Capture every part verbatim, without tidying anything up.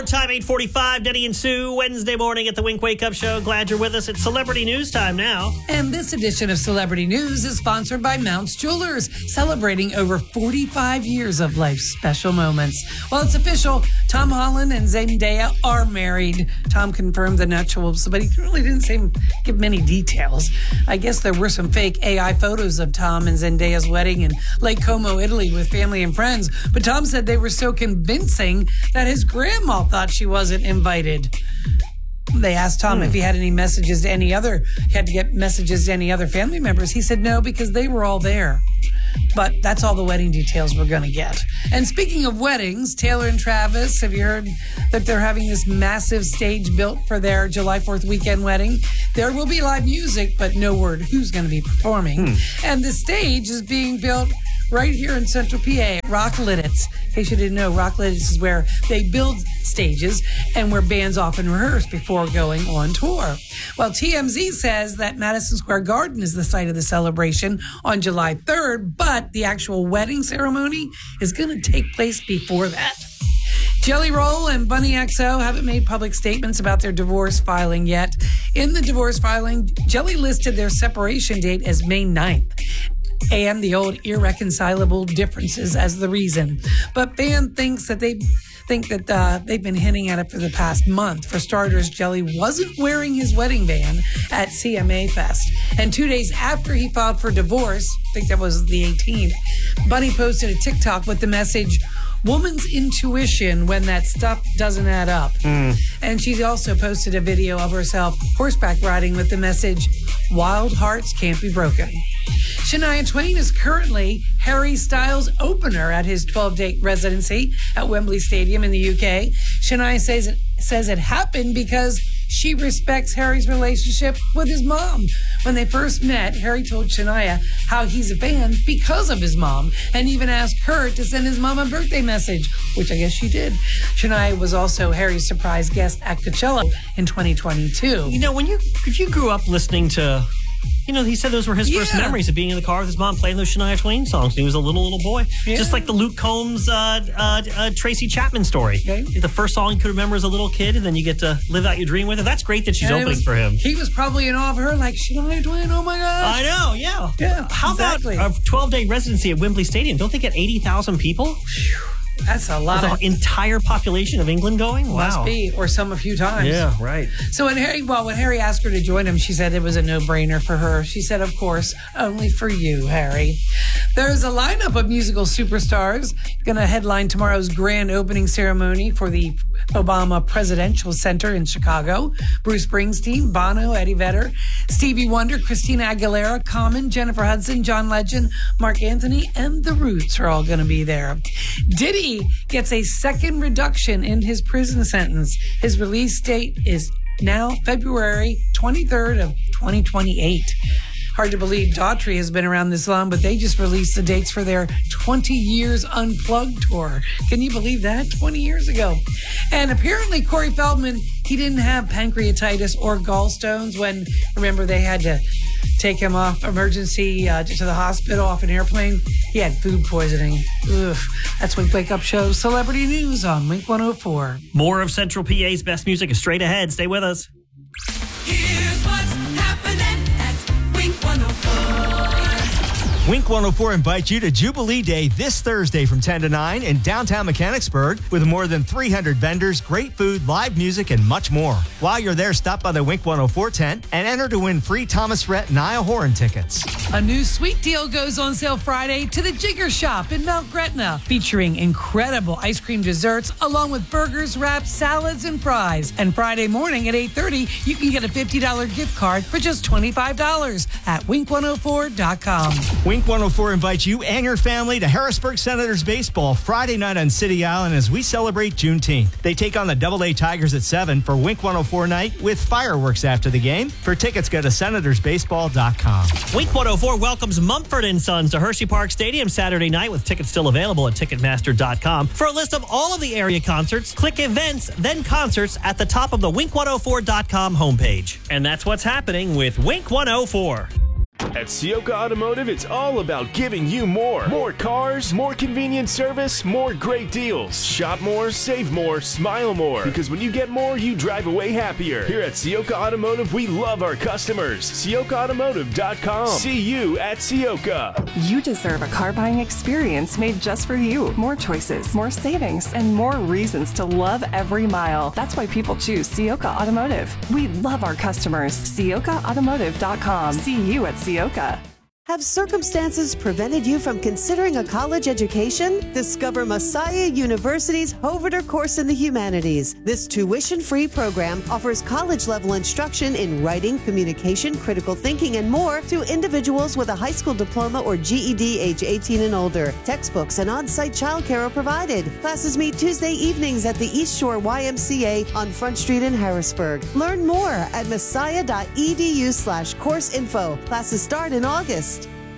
Time eight forty-five, Denny and Sue, Wednesday morning at the Wink Wake Up Show. Glad you're with us. It's Celebrity News time now. And this edition of Celebrity News is sponsored by Mounts Jewelers, celebrating over forty-five years of life's special moments. Well, it's official. Tom Holland and Zendaya are married. Tom confirmed the nuptials, but he really didn't seem give many details. I guess there were some fake A I photos of Tom and Zendaya's wedding in Lake Como, Italy with family and friends. But Tom said they were so convincing that his grandma thought she wasn't invited. They asked Tom hmm. if he had any messages to any other, he had to get messages to any other family members. He said no, because they were all there. But that's all the wedding details we're going to get. And speaking of weddings, Taylor and Travis, have you heard that they're having this massive stage built for their July fourth weekend wedding? There will be live music, but no word who's going to be performing. Hmm. And the stage is being built right here in Central P A, Rock Lidditz. In case you didn't know, Rock Lidditz is where they build stages and where bands often rehearse before going on tour. Well, T M Z says that Madison Square Garden is the site of the celebration on July third, but the actual wedding ceremony is going to take place before that. Jelly Roll and Bunny X O haven't made public statements about their divorce filing yet. In the divorce filing, Jelly listed their separation date as May ninth. And the old irreconcilable differences as the reason. But Fan thinks that they think that uh, they've been hinting at it for the past month. For starters, Jelly wasn't wearing his wedding band at C M A Fest. And two days after he filed for divorce, I think that was the eighteenth, Bunny posted a TikTok with the message, "Woman's intuition when that stuff doesn't add up." Mm. And she also posted a video of herself horseback riding with the message, "Wild hearts can't be broken." Shania Twain is currently Harry Styles' opener at his twelve-date residency at Wembley Stadium in the U K. Shania says it, says it happened because she respects Harry's relationship with his mom. When they first met, Harry told Shania how he's a fan because of his mom, and even asked her to send his mom a birthday message, which I guess she did. Shania was also Harry's surprise guest at Coachella in twenty twenty-two. You know, when you if you grew up listening to, you know, he said those were his yeah. first memories of being in the car with his mom playing those Shania Twain songs. He was a little, little boy. Yeah. Just like the Luke Combs, uh, uh, uh, Tracy Chapman story. Okay. The first song you could remember as a little kid, and then you get to live out your dream with her. That's great that she's and opening was, for him. He was probably in awe of her, like, Shania Twain, oh my gosh. I know, yeah. Yeah, How exactly. about a twelve-day residency at Wembley Stadium? Don't they get eighty thousand people? That's a lot. The of, entire population of England going? Wow. Must be, or some a few times. Yeah, right. So when Harry, well, when Harry asked her to join him, she said it was a no-brainer for her. She said, of course, only for you, Harry. There's a lineup of musical superstars going to headline tomorrow's grand opening ceremony for the Obama Presidential Center in Chicago. Bruce Springsteen, Bono, Eddie Vedder, Stevie Wonder, Christina Aguilera, Common, Jennifer Hudson, John Legend, Mark Anthony, and The Roots are all going to be there. Diddy gets a second reduction in his prison sentence. His release date is now February twenty-third of twenty twenty-eight. Hard to believe Daughtry has been around this long, but they just released the dates for their twenty years Unplugged tour. Can you believe that? twenty years ago. And apparently Corey Feldman, he didn't have pancreatitis or gallstones when, remember, they had to take him off emergency uh, to the hospital off an airplane. He had food poisoning. Ugh. That's Wink Wake Up Show Celebrity News on Wink one oh four. More of Central P A's best music is straight ahead. Stay with us. Here's what's happening at Wink one oh four. Wink one oh four invites you to Jubilee Day this Thursday from ten to nine in downtown Mechanicsburg with more than three hundred vendors, great food, live music, and much more. While you're there, stop by the Wink one oh four tent and enter to win free Thomas Rhett Niall Horan tickets. A new sweet deal goes on sale Friday to the Jigger Shop in Mount Gretna, featuring incredible ice cream desserts along with burgers, wraps, salads, and fries. And Friday morning at eight thirty, you can get a fifty dollars gift card for just twenty-five dollars at wink one oh four dot com. Wink one oh four invites you and your family to Harrisburg Senators baseball Friday night on City Island as we celebrate Juneteenth. They take on the Double A Tigers at seven for Wink one oh four night with fireworks after the game. For tickets, go to senators baseball dot com. Wink one oh four welcomes Mumford and Sons to Hershey Park Stadium Saturday night with tickets still available at ticketmaster dot com. For a list of all of the area concerts, click events, then concerts at the top of the wink one oh four dot com homepage. And that's what's happening with Wink one oh four. At Sioka Automotive, it's all about giving you more. More cars, more convenient service, more great deals. Shop more, save more, smile more. Because when you get more, you drive away happier. Here at Sioka Automotive, we love our customers. Sioka Automotive dot com. See you at Sioka. You deserve a car buying experience made just for you. More choices, more savings, and more reasons to love every mile. That's why people choose Sioka Automotive. We love our customers. Sioka Automotive dot com. See you at Sioka. Have circumstances prevented you from considering a college education? Discover Messiah University's Hovater course in the humanities. This tuition-free program offers college-level instruction in writing, communication, critical thinking, and more to individuals with a high school diploma or G E D age eighteen and older. Textbooks and on-site childcare are provided. Classes meet Tuesday evenings at the East Shore Y M C A on Front Street in Harrisburg. Learn more at messiah dot e d u slash course info. Classes start in August.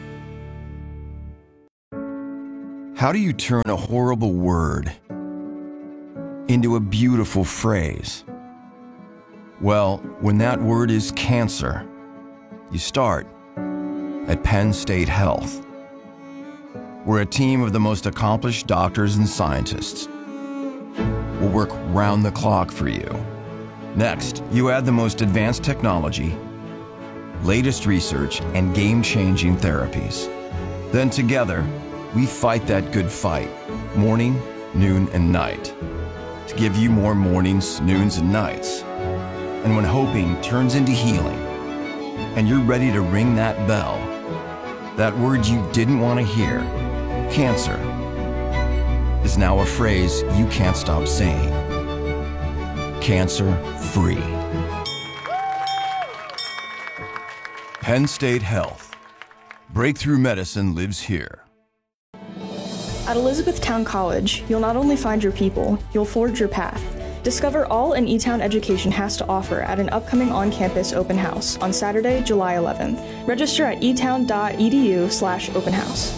How do you turn a horrible word into a beautiful phrase? Well, when that word is cancer, you start at Penn State Health. We're a team of the most accomplished doctors and scientists. We'll work round the clock for you. Next, you add the most advanced technology, latest research, and game-changing therapies. Then together, we fight that good fight, morning, noon, and night, to give you more mornings, noons, and nights. And when hoping turns into healing, and you're ready to ring that bell, that word you didn't want to hear, cancer, is now a phrase you can't stop saying. Cancer-free. Penn State Health. Breakthrough medicine lives here. At Elizabethtown College, you'll not only find your people, you'll forge your path. Discover all an E-Town education has to offer at an upcoming on-campus open house on Saturday, July eleventh. Register at e town dot e d u slash open house.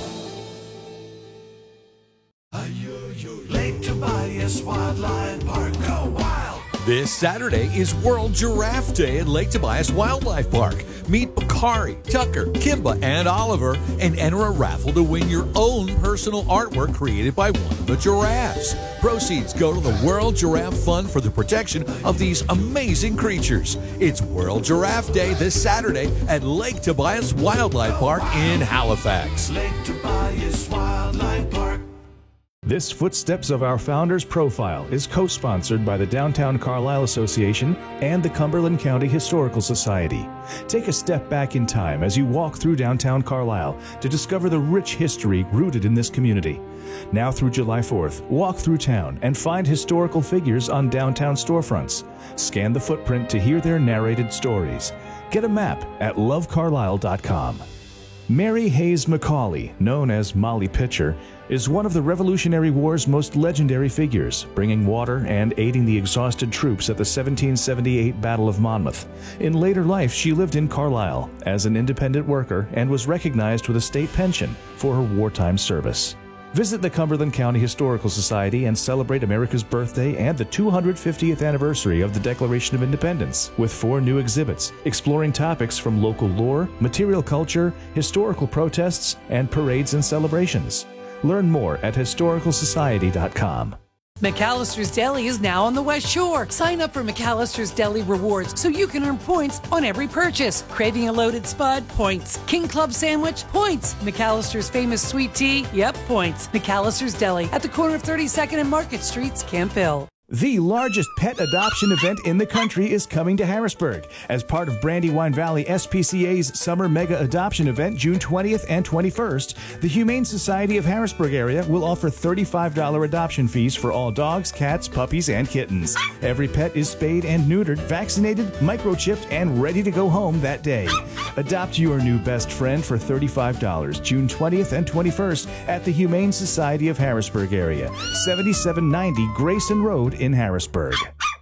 Lake Tobias Wildlife Park. Go wild! This Saturday is World Giraffe Day at Lake Tobias Wildlife Park. Meet Bakari, Tucker, Kimba, and Oliver and enter a raffle to win your own personal artwork created by one of the giraffes. Proceeds go to the World Giraffe Fund for the protection of these amazing creatures. It's World Giraffe Day this Saturday at Lake Tobias Wildlife Park in Halifax. Lake Tobias Wildlife Park. This Footsteps of Our Founders profile is co-sponsored by the Downtown Carlisle Association and the Cumberland County Historical Society. Take a step back in time as you walk through downtown Carlisle to discover the rich history rooted in this community. Now through July fourth, walk through town and find historical figures on downtown storefronts. Scan the footprint to hear their narrated stories. Get a map at love carlisle dot com. Mary Hayes Macaulay, known as Molly Pitcher, is one of the Revolutionary War's most legendary figures, bringing water and aiding the exhausted troops at the seventeen seventy-eight Battle of Monmouth. In later life, she lived in Carlisle as an independent worker and was recognized with a state pension for her wartime service. Visit the Cumberland County Historical Society and celebrate America's birthday and the two hundred fiftieth anniversary of the Declaration of Independence with four new exhibits exploring topics from local lore, material culture, historical protests, and parades and celebrations. Learn more at historical society dot com. McAllister's Deli is now on the West Shore. Sign up for McAllister's Deli Rewards so you can earn points on every purchase. Craving a loaded spud? Points. King Club sandwich? Points. McAllister's famous sweet tea? Yep, points. McAllister's Deli at the corner of thirty-second and Market Streets, Camp Hill. The largest pet adoption event in the country is coming to Harrisburg. As part of Brandywine Valley S P C A's Summer Mega Adoption Event, June twentieth and twenty-first, the Humane Society of Harrisburg area will offer thirty-five dollars adoption fees for all dogs, cats, puppies, and kittens. Every pet is spayed and neutered, vaccinated, microchipped, and ready to go home that day. Adopt your new best friend for thirty-five dollars, June twentieth and twenty-first at the Humane Society of Harrisburg area, seventy-seven ninety Grayson Road in Harrisburg.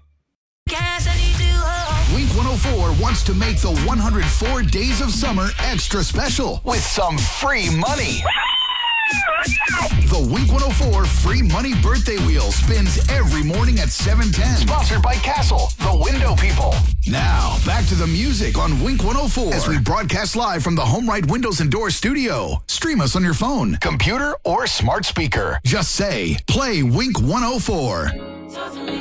Wink one oh four wants to make the one hundred four days of summer extra special with some free money. The Wink one oh four Free Money Birthday Wheel spins every morning at seven ten. Sponsored by Castle, the window people. Now, back to the music on Wink one oh four as we broadcast live from the HomeRide Windows and Doors studio. Stream us on your phone, computer, or smart speaker. Just say, play Wink one oh four. Talk to me.